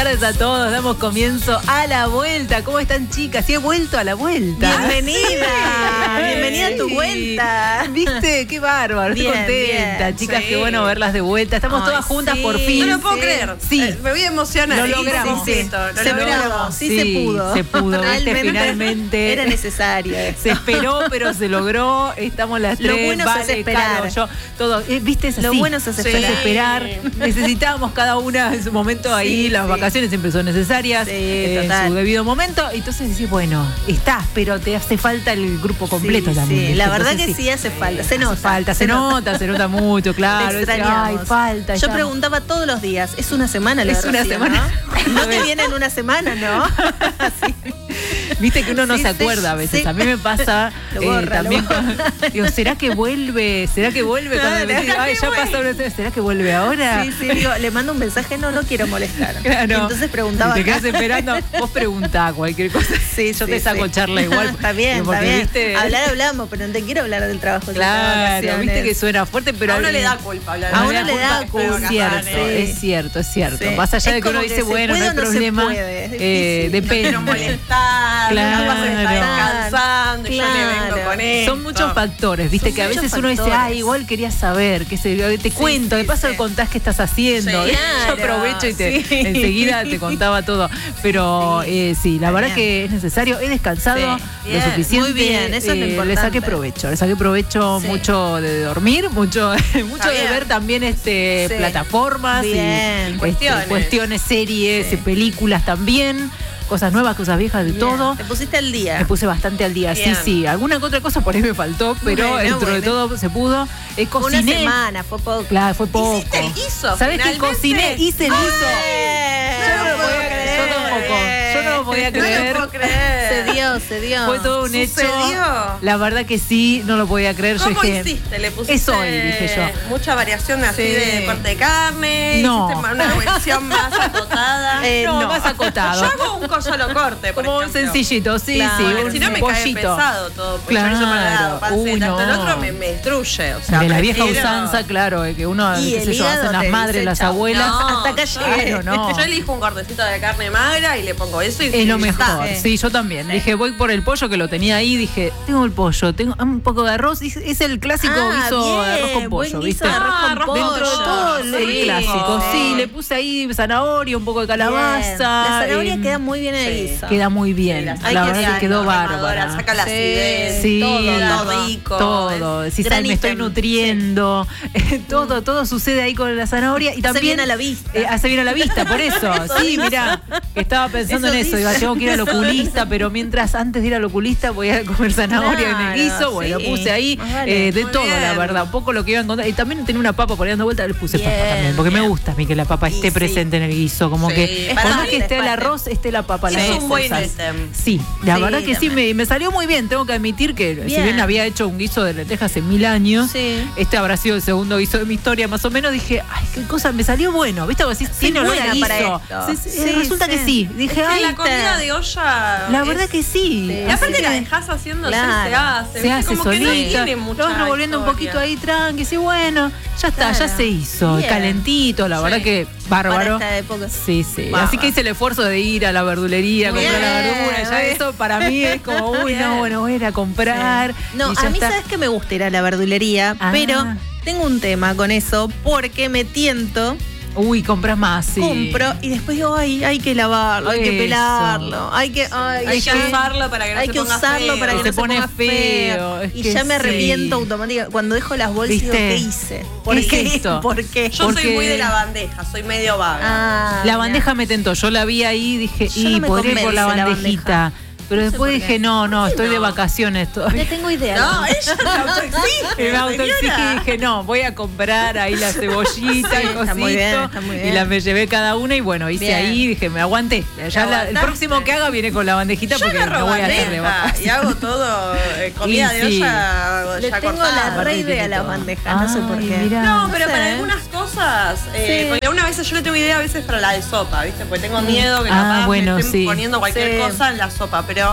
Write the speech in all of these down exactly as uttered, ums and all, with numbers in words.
tardes a todos. Damos comienzo a la vuelta. ¿Cómo están, chicas? Sí, he vuelto a la vuelta. Bienvenida. Bienvenida a tu vuelta. ¿Viste? Qué bárbaro. Estoy Bien, contenta, bien, chicas. sí. Qué bueno verlas de vuelta. Estamos Ay, todas juntas sí. por fin. No lo puedo Sí. creer. Sí. Eh, me voy a emocionar. Lo logramos. Sí, sí, sí. Lo Se logramos. pudo. Sí, se pudo. Se pudo. ¿Viste? Realmente Finalmente. Era necesario. Se esperó, pero se logró. Estamos las Lo tres. bueno se hace Vale, esperar. Caro, yo, todo. Eh, ¿Viste? Es Lo así. bueno se hace Se hace esperar. esperar. Necesitábamos cada una en su momento ahí. Sí, las sí. vacaciones siempre son necesarias. Sí, eh, en total. su debido momento. Y entonces decís, bueno, estás, pero te hace falta el grupo completo Sí, también. sí. ¿viste? La verdad Entonces, que sí hace falta. Se nota. Hace falta, se, nota, se nota mucho, claro. Te Decís, extrañamos. ay, falta. Yo estamos. preguntaba todos los días, ¿es una semana lo Es de una Rocío, semana. ¿no? No te viene en una semana, ¿no? Sí. Viste que uno no Sí, se sí, acuerda a veces. sí. A mí me pasa Lo eh, borra, también. lo borra. Cuando, digo, ¿será que vuelve? ¿Será que vuelve? Cuando me Claro, decís, ay, ya pasó una semana, ¿será que vuelve ahora? Sí, sí, digo, le mando un mensaje, no, no quiero molestar. Claro. Y entonces preguntaba. Y te acá. quedas esperando. Vos preguntá cualquier cosa. Sí, Yo sí, te saco sí. charla igual. Está bien, porque, está bien. ¿viste? Hablar hablamos, pero no te quiero hablar del trabajo. de Claro, vacaciones. viste que suena fuerte, pero A uno le da culpa hablar. A uno le da culpa. culpa, Es cierto, sí. es cierto, es cierto. Sí. Más allá Es de que uno como dice, que se bueno, no puede hay o no se problema. puede, es eh, difícil. depende. Quiero molestar, Claro. capaz está descansando y yo le vengo Claro. con esto. Son muchos factores, viste, Son que a muchos veces uno dice, factores. ah, igual quería saber, que se, te cuento, sí, de paso sí. le contás qué estás haciendo. Sí, Yo claro, aprovecho y te, sí. enseguida te contaba todo. Pero sí, eh, sí la Está verdad bien. que es necesario, he descansado Sí, lo bien, suficiente. muy bien, eso es lo Le importante. saqué provecho, le saqué provecho Sí. mucho de dormir, mucho, mucho de bien. ver también este Sí. plataformas Bien. y este, Cuestiones. cuestiones, series, Sí. películas también, cosas nuevas, cosas viejas, de Bien. todo. Te pusiste al día. Me puse bastante al día, Bien. sí, sí. Alguna que otra cosa por ahí me faltó, pero Bueno, dentro de bueno. todo se pudo. Eh, Una cociné. semana, fue poco. Claro, fue poco. Hiciste el guiso, ¿Sabes qué finalmente. cociné? Hice el guiso. ¡Eh! Yo no lo puedo podía creer. Yo tampoco. Yo no lo podía No creer. lo puedo creer. Se dio, se dio. Fue todo un ¿Sucedió? hecho. La verdad que sí, no lo podía creer. ¿Cómo Yo dije, hiciste? ¿Le pusiste es hoy, dije yo. mucha variación así Sí. de corte de carne? No. ¿Hiciste una versión más acotada? Eh, no, no. más acotado. Yo hago un collo a lo corte, por Como un ejemplo. sencillito, sí, Claro. sí. Bueno, Un Si no me cae pollito. pesado todo, pues Claro. chorizo para lado, panceta, Uy, esto, el no. otro me, me destruye. O sea, De la vieja prefiero- usanza, claro, de que uno, Y qué el sé yo, hígado hacen las te madres, dice, las chau. abuelas. No, Hasta acá yo- llegué. Claro, no. Yo elijo un cortecito de carne magra y le pongo eso y Es lo y mejor, está. sí, yo también. Dije, voy por el pollo que lo tenía ahí, dije, tengo el pollo, tengo un poco de arroz, es, es el clásico Ah, guiso de arroz bien, con buen pollo, guiso ¿viste? de arroz con Ah, arroz con pollo. Dentro de todo el, el sí. clásico, sí, Sí. le puse ahí zanahoria, un poco de calabaza. Bien. La zanahoria em, queda muy bien en el sí. guiso. Queda muy bien, Sí, la la zanahoria verdad que quedó remadora, bárbara. saca la Sí, acidez, Sí, todo, todo. todo rico. Todo, si sal- me estoy Granito. nutriendo, todo, todo sucede ahí con la zanahoria y Hace también bien a la vista. eh, hace bien a la vista, por eso. Sí, mirá, estaba pensando Eso en eso, dice. digo, tengo que ir al oculista, pero mientras antes de ir al oculista voy a comer zanahoria en el Claro, guiso, bueno, sí. puse ahí Más vale. eh, de Muy todo, bien. la verdad, un poco lo que iba a encontrar. Y también tenía una papa por ahí dando vuelta, le puse papa Bien, también, porque me bien. gusta a mí que la papa Y esté sí. presente en el guiso, como Sí. que Es por más parte, que esté es el parte. arroz, esté la papa. las Es dos un buen cosas. ítem. Sí, la Sí, verdad que sí, también. me, me salió muy bien, tengo que admitir que si Bien. bien había hecho un guiso de lentejas hace mil años, Sí. este habrá sido el segundo guiso de mi historia, más o menos, dije, ay, qué cosa, me salió bueno, ¿viste? Vos decís, Soy tiene olor a buena para guiso. esto. Sí, sí, Sí, resulta sí. que sí. Dije, Es que ay, la comida de olla. la es- verdad que sí. Sí. Y Así aparte que la dejas haciendo, Claro. se hace. se ¿viste? hace Como que no solita, tiene lo mucha vas revolviendo un historia. poquito ahí tranqui, y bueno, ya está, ya Claro. se hizo, Bien. calentito, la verdad Sí. que Para bárbaro. esta época. Sí, sí. Bárbaro. Así que hice el esfuerzo de ir a la verdulería, Muy comprar la bien, verdura. Ya muy eso para mí es como, uy, Bien. no, bueno, voy a ir a comprar. No, y ya a mí está. sabes que me gusta ir a la verdulería, Ah. pero tengo un tema con eso porque me tiento, Uy, compras más, sí. compro y después digo, ay, hay que lavarlo, hay que Eso. pelarlo, hay que, ay, Hay ya- que usarlo para que no hay se que ponga usarlo feo. para que Se no se pone ponga feo, feo. es Y que ya me sí. arrepiento automáticamente. Cuando dejo las bolsas digo, ¿Viste? ¿qué hice? ¿Por ¿Qué qué? es esto? ¿Por qué? Yo Porque- soy muy de la bandeja, soy medio vaga. Ah, La mirá. bandeja me tentó, yo la vi ahí y dije, Yo y no me podría ir por la convence la bandejita. Pero No sé después por qué. dije, no, no, estoy de no? vacaciones todavía. Ya tengo idea. No, ella se autoexige. Me autoexigí señora. y dije, no, voy a comprar ahí la cebollita Sí, y está muy bien, está muy cosito. bien. Y la me llevé cada una y bueno, hice Bien. ahí, dije, me aguanté. Ya la- el aguantaste. próximo que haga viene con la bandejita Yo porque agarro no voy a hacer de bandeja vacaciones. y hago todo eh, comida Y de sí. olla Le ya tengo cortada. la Aparte re idea a tiene la todo. bandeja, no sé por Ay, qué. mirá. No, No pero sé. para algunas cosas, eh, Sí. porque una vez yo le tengo idea a veces para la de sopa, ¿viste? Porque tengo miedo que Ah, capaz bueno, me estén sí. poniendo cualquier Sí. cosa en la sopa, pero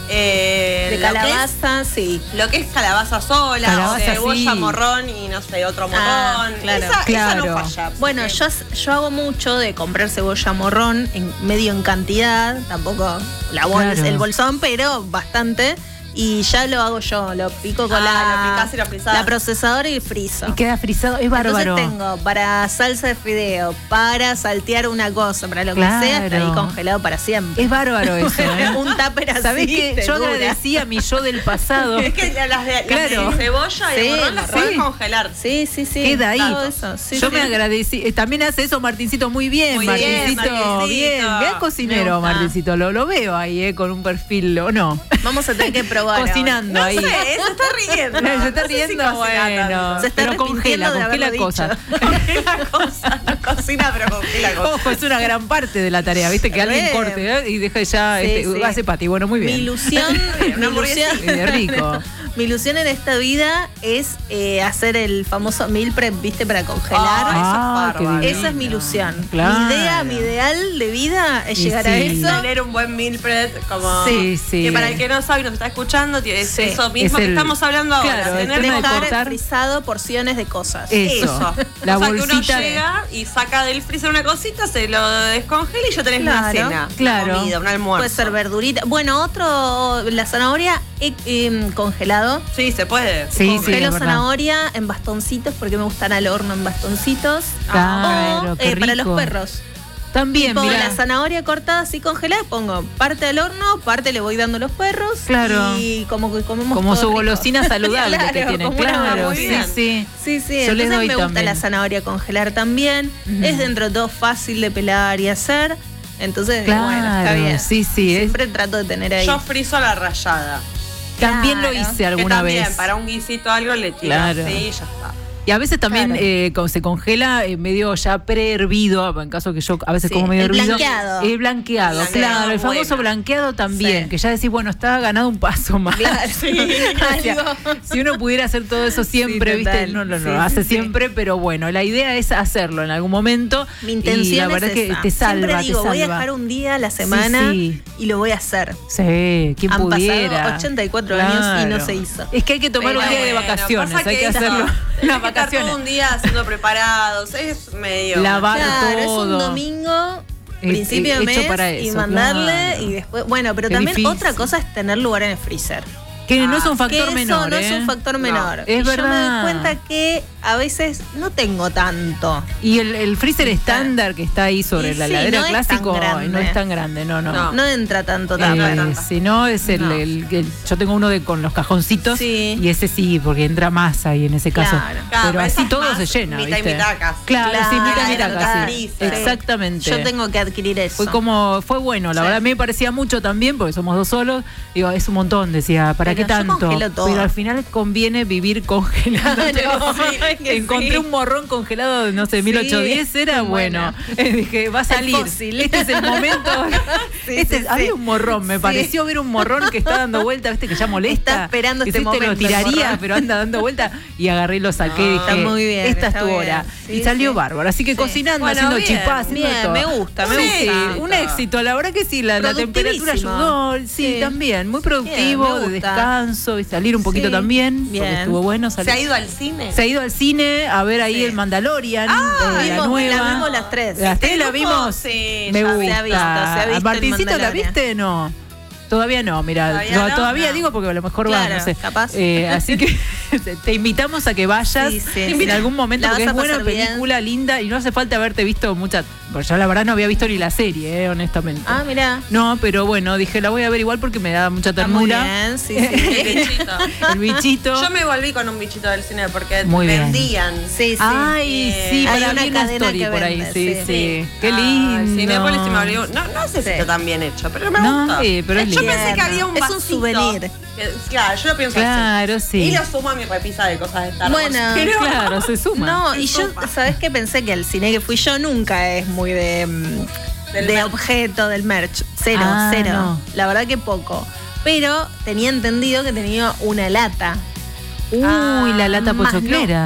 Eh, De lo que es- calabaza, sí. Lo que es calabaza sola, Calabaza, o cebolla, sí. morrón y no sé, otro morrón. Ah, claro. Esa, esa no Claro. falla. Bueno, porque- yo, yo hago mucho de comprar cebolla morrón, en medio en cantidad, tampoco la bol- Claro. el bolsón, pero bastante. Y ya lo hago yo, lo pico con Ah, la, lo picás y lo frisás. la procesadora y friso. Y queda frisado, es bárbaro. Entonces tengo para salsa de fideo, para saltear una cosa, para lo que Claro. sea, está ahí congelado para siempre. Es bárbaro eso, ¿eh? Un tupper así. ¿Sabés que te yo dura. agradecí a mi yo del pasado? Es que las de, las Claro. de cebolla y Sí, morrón las sí. podés congelar. Sí, sí, sí. Queda ahí. Todo eso. Sí, yo sí. me agradecí. Eh, También hace eso Martincito muy bien, Muy bien, Martincito. Martincito. Bien, bien Me cocinero, gusta. Martincito. Lo, lo veo ahí, eh, con un perfil, ¿o no? Vamos a tener que probar. Cocinando No ahí. sé, se está riendo. Se está No sé si riendo, cocina bueno. tanto. Se está pero congela, arrepintiendo de congela haberlo cosas. Congela cosas, no cocina, pero congela cosas. Ojo, es una gran parte de la tarea, ¿viste? Que alguien Re. corte, ¿eh? Y deje ya, Sí, este, sí. hace pati. Bueno, muy Mi bien. ilusión, mi Una ilusión, hamburguesita. Eh, rico. mi ilusión en esta vida es eh, hacer el famoso meal prep, ¿viste? Para congelar. Ah, eso es qué bárbaro. divino. Esa es mi ilusión. Claro. Mi idea, mi ideal de vida es Y llegar a sí. eso. Tener un buen meal prep como Sí, sí. que para el que no sabe y nos está escuchando tiene Sí. eso mismo Es que el- estamos hablando ahora, claro, el tener tema de mejor- cortar. frisado porciones de cosas. Eso. eso. La o sea, que uno bolsita de- llega y saca del freezer una cosita, se lo descongela y ya tenés una Claro, cena, claro. una comida, un almuerzo. Puede ser verdurita. Bueno, otro, la zanahoria eh, eh, congelado. Sí, se puede. Sí, sí, Congelo es verdad. zanahoria en bastoncitos porque me gustan al horno en bastoncitos. Claro, o qué eh, para los rico. perros. También, Pongo mira. la zanahoria cortada así congelada, pongo parte al horno, parte le voy dando a los perros. Claro. Y como que comemos Como todo su rico. golosina saludable que Claro, tienen. como una Claro, muy sí, bien. sí. Sí, sí, Yo les entonces doy me gusta también. la zanahoria congelar también. Ujú. Es dentro de todo fácil de pelar y hacer. Entonces, Claro, bueno, está bien. sí, sí. es- Siempre trato de tener ahí. Yo frizo la rallada. también lo Claro. hice Que alguna también, vez. para un guisito algo le tiro Claro. así y ya está. Y a veces también Claro. eh, como se congela eh, medio ya prehervido, en caso que yo a veces Sí, como medio el hervido. blanqueado. Eh, blanqueado, Blanqueado, claro. El famoso bueno. blanqueado también, Sí. que ya decís, bueno, está ganado un paso más. Claro, sí, O sea, algo. si uno pudiera hacer todo eso siempre, Sí, ¿viste? total. No, no, no, Sí, lo hace sí, siempre, pero bueno, la idea es hacerlo en algún momento. Mi intención y la es verdad esa. que te salva, Siempre digo, te voy a salva. dejar un día a la semana sí. y lo voy a hacer. Sí, quien Han pudiera. pasado ochenta y cuatro años y no se hizo. Es que hay que tomar Pero un día de bueno, vacaciones, pasa hay que eso, hacerlo. tenés Las que estar vacaciones. todo un día haciendo preparados, es medio... Lavar Claro, es todo. un domingo, Eh, principio de hecho mes, para y eso, mandarle claro. y después. Bueno, pero Qué también difícil. otra cosa es tener lugar en el freezer. Que no Ah, es un Que factor eso menor. no ¿eh? es un factor menor. Es y yo me verdad. doy cuenta que a veces no tengo tanto. Y el, el freezer estándar que está ahí sobre Y la sí, heladera no es tan clásico grande. no es tan grande, no, no. No. No entra tanto Eh, tapa. si no, es el, No. el- el- yo tengo uno de con los cajoncitos Sí. y ese sí, porque entra más ahí en ese caso. Claro. Claro, pero pero así es todo más se llena, mitad y ¿viste? mitad casi. Claro, sí, mitad y mitad Claro, casi. total. Exactamente. Yo tengo que adquirir eso. Fue como, fue bueno, la Sí. verdad a mí me parecía mucho también, porque somos dos solos. Digo, es un montón, decía, ¿para Pero qué yo tanto? congelo todo. Pero al final conviene vivir congelado. Claro, sí, que Encontré sí. un morrón congelado de, no sé, Sí, mil ochocientos diez, era muy bueno. buena. Dije, va a salir. fósil. Este es el momento. Sí, Este- sí, sí. Había un morrón, me Sí. pareció ver un morrón que está dando vuelta, viste, que ya molesta. Está esperando Que este si te momento lo el tiraría, morrón. pero anda dando vuelta. Y agarré y lo saqué y Ah. dije, Está muy bien, esta está es tu bien. hora. Sí, y salió sí. bárbaro. Así que Sí. cocinando, Bueno, haciendo bien, chipá, haciendo bien, todo. me gusta, me Sí, gusta. un éxito, la verdad que sí, la, la temperatura Productivísimo. ayudó, sí, Sí. también, muy Bien, productivo, me de gusta. descanso y salir un poquito Sí, también, porque bien. estuvo bueno ¿Se salir. ha ido al cine? Se ha ido al cine a ver ahí Sí. el Mandalorian, Ah, eh, la vimos- nueva. la vimos las tres. Las tres ¿El la grupo? vimos. Sí, Me ya gusta. se ha visto, se ha visto el Martincito, ¿la Mandalorian. viste? No. Todavía no, mira, ¿Todavía no, no? todavía No. digo porque a lo mejor va, Claro, no sé. capaz. Eh, así que te invitamos a que vayas Sí, sí, en sí. algún momento La porque es vas a buena pasar bien. película, linda y no hace falta haberte visto muchas, porque yo la verdad no había visto ni la serie, eh, honestamente. Ah, mira. No, pero bueno, dije la voy a ver igual porque me da mucha Está muy ternura. bien, sí, El sí. bichito. El bichito. Yo me volví con un bichito del cine porque Muy bien. vendían. Sí, sí. Ay, Eh, sí, hay para una vi una cadena story que por ahí, vende, sí, sí. sí. Qué Ah, lindo. el Cinépolis y me volvió- No, no sé si Sí. está tan bien hecho, pero me No, gusta. sí, pero es Yo lindo. pensé que había un Es un vasito souvenir. que- claro, yo lo pienso Claro, así. sí. Y lo sumo a mi repisa de cosas de Star Wars. Bueno, Pero- Claro, se suma. No, y yo, Sopa. ¿sabes qué? Pensé que el cine que fui yo nunca es muy de, mm, Del de merch. objeto, del merch. Cero, Ah, cero. no. La verdad que poco. Pero tenía entendido que tenía una lata. Uy, la lata Más pochoclera.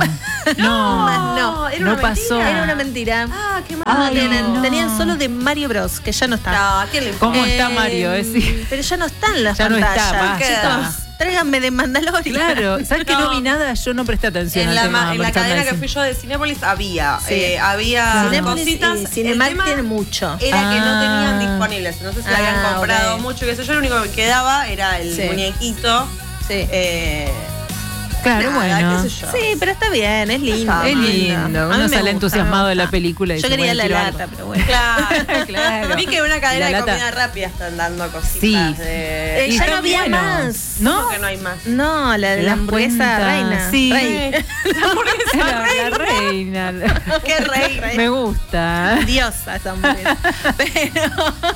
No, Más no. era no una pasó. mentira. Era una mentira. Ah, qué mal. Ay, tenían, no. tenían solo de Mario Bros, que ya no está. No, ¿a quién le importa? ¿Cómo está Mario? Eh, Es decir, Pero ya no están las Ya no está, pantallas. basta. Chicos, tráiganme de Mandalorian. claro, ¿sabes que no No. vi nada? Yo no presté atención En al la, tema ma- en la cadena que merchandising. fui yo de Cinépolis había, Sí. eh, había Cinépolis cositas. y El Cinemark tema tiene mucho. Era que no Ah. tenían disponibles, no sé si la habían Ah, comprado ok. mucho, que sé yo, lo único que quedaba era el Sí. muñequito. Sí. Eh, Claro, nada, bueno. qué sé yo. Sí, pero está bien, es lindo. Está Es lindo. A mí Uno me sale gusta, entusiasmado me de la gusta. película y Yo dice, quería bueno, la quiero lata, algo. pero bueno. Claro. Claro. Vi que una cadena La de lata. comida rápida están dando cositas Sí. de... Eh, Y ya está no había bueno. más. ¿No? ¿Cómo que no hay más? No, la de ¿Te la das hamburguesa cuenta? reina. Sí. Rey. La, la reina. Qué rey. Me gusta. Diosa esa hamburguesa. Pero.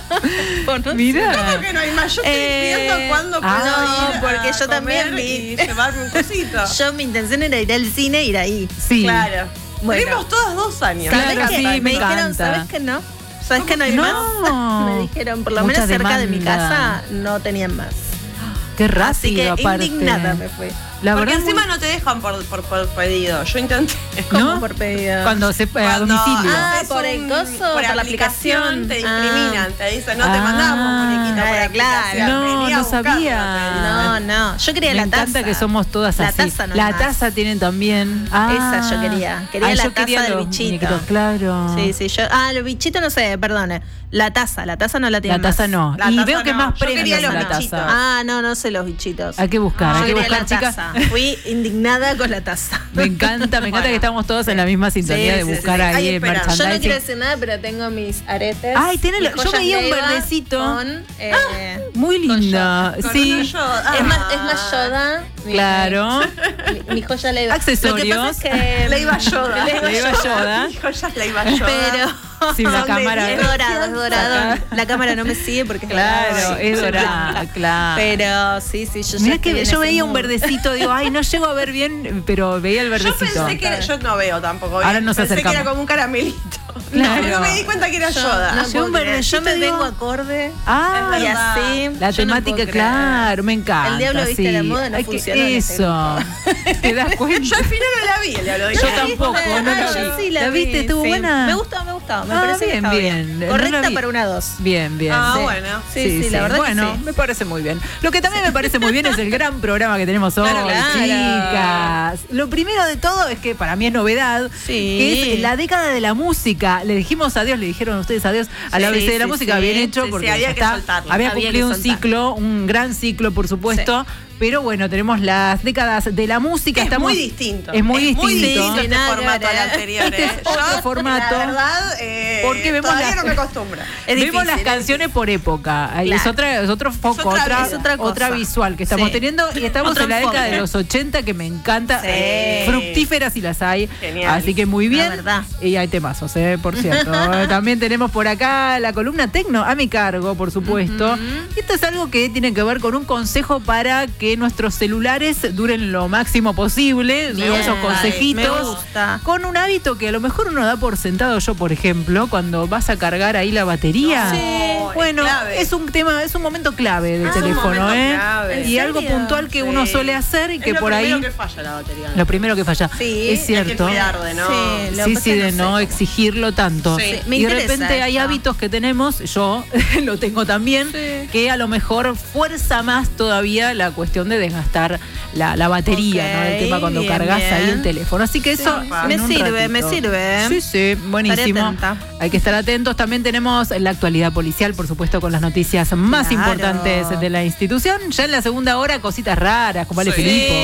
Bueno, no Mirá. ¿Cómo que no hay más? Yo estoy Eh, viendo cuándo puedo ah, ir porque a yo también comer vi. y llevarme un cosito. Yo mi intención era ir al cine e ir ahí. Sí. Claro. Bueno. Vivimos todas dos años. Claro, ¿Sabés sí, qué? me me dijeron, encanta. ¿sabes que no? ¿Sabes que no hay No. más? Me dijeron, por lo Mucha menos cerca de mi demanda. casa no tenían más. Qué Así rápido, que aparte. indignada me fui. La Porque verdad, encima muy- no te dejan por, por, por pedido. Yo intenté. ¿Cómo ¿No? por pedido? Cuando se a Cuando domicilio. Ah, haces por el coso, por la aplicación. te Ah. discriminan, te dicen, no te Ah. mandamos muñequita por Ah, aplicación. claro. No, Vení a no buscarlo, sabía. te No, no. Yo quería Me la taza. encanta que somos todas La así. taza no hay la más. taza tienen también. Ah. Esa yo quería. Quería Ah, la yo taza quería del los bichito. muñequitos, claro. Sí, sí, yo. Ah, los bichitos no sé, perdone. La taza, la taza no la tiene. La taza no. La y taza veo que no. más Yo quería premios los en la bichitos. taza. Ah, no, no sé los bichitos. Hay que buscar, Yo hay que quería buscar, la chicas. taza. Fui indignada con la taza. Me encanta, me encanta Bueno. que estamos todos en la misma sintonía Sí, de sí, buscar sí. ahí Hay el esperanza. Yo no merchandising. quiero decir nada, pero tengo mis aretes. Ay, tiene mis lo- yo joyas veía un Leiva verdecito. Con, eh, Muy linda, Con sí. una Yoda. es, más, es más Yoda. mi- Claro. Mi, mi joya Leiva. Accesorios. Lo que pasa es que. Le iba Yoda. Le iba Le iba Yoda. Hijo, ya le iba Yoda. Pero. Sí, una Son de cámara. Es dorado, es dorado. Acá. La cámara no me sigue porque es Claro, dorado. es Soy dorada, blanca. claro. Pero sí, sí, yo ya Mirá estoy que en yo ese veía un mood. verdecito, digo, ay, no llego a ver bien, pero veía el Yo verdecito. pensé que era, yo no veo tampoco. Ahora nos pensé acercamos. que era como un caramelito. Claro. No me di cuenta que era Yo, Yoda. no Yo puedo un creer. verdecito Yo me digo- vengo acorde Ah, y verdad. así. la yo no temática, puedo creer. claro, me encanta. El diablo viste sí. la moda no Ay, que funcionó en este Eso. ¿Te das cuenta? Yo al final no la vi, el diablo de Yo Yoda. tampoco, Ah, no la yo vi. sí la, ¿La vi, viste? ¿Estuvo sí. buena? Me gustó, me gustó. Me Ah, parece que bien, estaba bien. bien. No la Correcta vi. para una dos. Bien, bien. Ah, Sí. bueno. Sí, sí, la verdad que Bueno, sí. me parece muy bien. Lo que también me parece muy bien es el gran programa que tenemos hoy, Claro, claro. chicas. Lo primero de todo es que para mí es novedad, Sí. que es la década de la música. Le dijimos adiós, le dijeron ustedes adiós a la Sí, A B C de la sí, música, sí. bien hecho, Sí, sí, porque había ya que está, soltarlo. había Había cumplido que un soltar. ciclo, un gran ciclo, por supuesto. Pero bueno, tenemos las décadas de la música. Es Estamos, muy distinto. Es muy distinto. distinto este Nada que formato al ver. anterior. Este ¿eh? es otro Yo, formato. La verdad, eh, Porque vemos todavía las- no me acostumbro. Es Vemos difícil, las es canciones por época. Ahí Es, Claro. otra, es otro foco, otra otra, vida. otra cosa. otra visual que estamos Sí. teniendo. Y estamos Otro en la década enfoque. de los ochenta, que me encanta. Sí. Fructíferas y las hay. Genial. Así que muy La bien. verdad. Y hay temazos, eh, por cierto. También tenemos por acá la columna Tecno, a mi cargo, por supuesto. Y esto es algo que tiene que ver con un consejo para que nuestros celulares duren lo máximo posible. Bien. Esos Me consejitos. gusta. Con un hábito que a lo mejor uno da por sentado, yo por ejemplo, cuando vas a cargar ahí la batería. No, es bueno, clave. es un tema, es un momento clave del Ah, es un teléfono, momento ¿eh? clave. Y ¿En algo serio? puntual que Sí. uno suele hacer y Es que lo por ahí primero que falla la batería. lo primero que falla. Sí, es hay cierto. Hay que cuidar de no. Sí, lo Sí, que sí, pasa de es que no no sé. exigirlo tanto. Sí. Me Y de interesa repente hay esto. hábitos que tenemos, yo lo tengo también, Sí. que a lo mejor fuerza más todavía la cuestión de desgastar la, la batería, Ok, ¿no? El tema cuando bien, cargas bien. ahí el teléfono. Así que eso. Sí, en me un sirve, ratito. me sirve. Sí, sí, buenísimo. Estaré atenta. Hay que estar atentos. También tenemos la actualidad policial, por supuesto, con las noticias más Claro. importantes de la institución. Ya en la segunda hora, cositas raras, como Ale Sí. Filippo.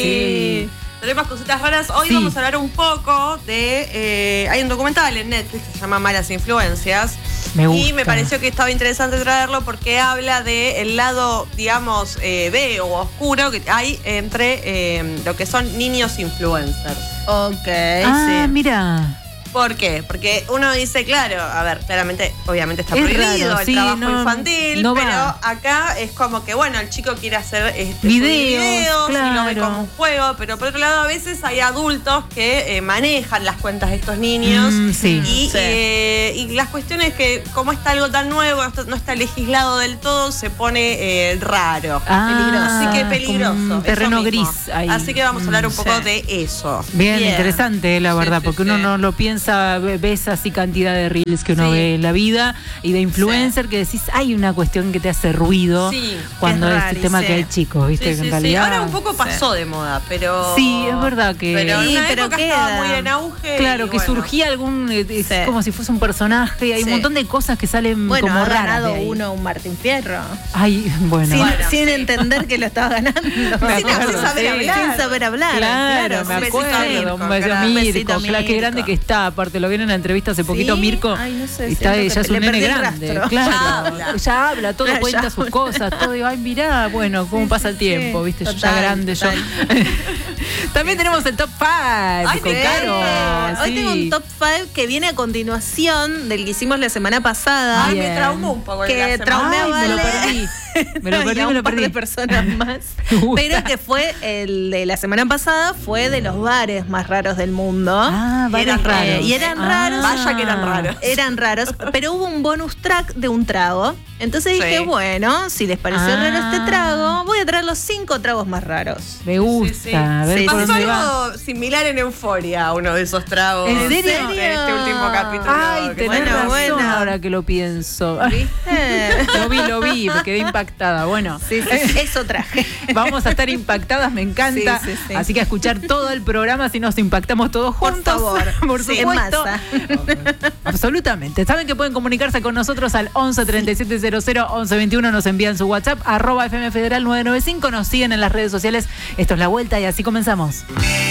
Sí. Tenemos cositas raras. Hoy Sí. vamos a hablar un poco de. eh, hay un documental en Netflix que se llama Malas Influencias. Me Y gusta. me pareció que estaba interesante traerlo porque habla del lado, digamos, eh, B o oscuro que hay entre eh, lo que son niños influencers. Ok, Ah, sí. mira. ¿Por qué? Porque uno dice, claro, a ver, claramente, obviamente está Es prohibido raro, el sí, trabajo no- infantil, no pero va. acá es como que, bueno, el chico quiere hacer este, Videos, videos y lo ve claro. como un juego, pero por otro lado a veces hay adultos que eh, manejan las cuentas de estos niños Mm, sí. y, Sí. eh, y las cuestiones que, como está algo tan nuevo, no está, no está legislado del todo, se pone eh, raro. Ah, Así que peligroso. como un eso terreno mismo. gris ahí. Así que vamos a hablar un Mm, poco sí. de eso. Bien, Bien. interesante, la Sí, verdad, sí, porque uno sí. no lo piensa, ve- ves así cantidad de reels que uno Sí. ve en la vida y de influencer que decís, hay una cuestión que te hace ruido Sí, cuando que es es el rari, tema sí. que hay chicos, ¿viste? Sí, que sí, en sí. realidad. Ahora un poco pasó de moda, pero. Sí, es verdad que- Pero en Sí, una pero época queda. estaba muy en auge. Claro, y que bueno. surgía algún, eh, es Sí. como si fuese un personaje, hay Sí. un montón de cosas que salen Bueno, como ha raras. ganado de ahí. uno un Martín Fierro. Ay, bueno. Sin, Bueno, sin sí. entender que lo estaba ganando. Me sin, acuerdo, sin saber sí. hablar. Sin saber hablar. Claro, me un besito a acuerdo, Mirko, un beso a claro. Un Mirko, besito a claro, qué Mirko. grande que está, aparte lo vi en una entrevista hace poquito, ¿Sí? Mirko, Ay, no sé, y está, siento ya que es un le nene perdí el grande, rastro. claro, Ya habla. ya habla, todo Ya cuenta habla. sus cosas, todo, digo, ay, mirá, bueno, cómo Sí, pasa sí, el tiempo, sí. viste, yo Total, ya grande, total. yo. También tenemos el top cinco con Sí. Caro. Hoy sí. tengo un top cinco que viene a continuación del que hicimos la semana pasada. Ay, Bien. me traumó un poco el de la Que semana. traumé a Ay, me lo Vale. perdí. Me lo Y perdí, a me un lo par perdí. de personas más. Me gusta. Pero que fue el de la semana pasada, fue de los bares más raros del mundo. Ah, Y bares eran raros. Eh, y eran raros. Vaya que eran raros. Eran raros, pero hubo un bonus track de un trago. Entonces Sí. dije, bueno, si les pareció Ah. raro este trago, voy a traer los cinco tragos más raros. Me gusta, Sí, sí. a ver Sí, por Pasó dónde va. algo similar en Euforia, uno de esos tragos. ¿En serio? De este último capítulo. Ay, que tenés Bueno, razón bueno. ahora que lo pienso. ¿Viste? Lo vi, lo vi, me quedé impactada. Bueno, Sí, sí, eso traje. vamos a estar impactadas, me encanta. Sí, sí, sí. Así que a escuchar todo el programa si nos impactamos todos Por juntos. favor. Por Sí, en supuesto. masa. Absolutamente. Saben que pueden comunicarse con nosotros al once treinta y siete cero cero once veintiuno. Nos envían su WhatsApp, arroba F M Federal nueve nueve cinco. Nos siguen en las redes sociales. Esto es La Vuelta y así comenzamos.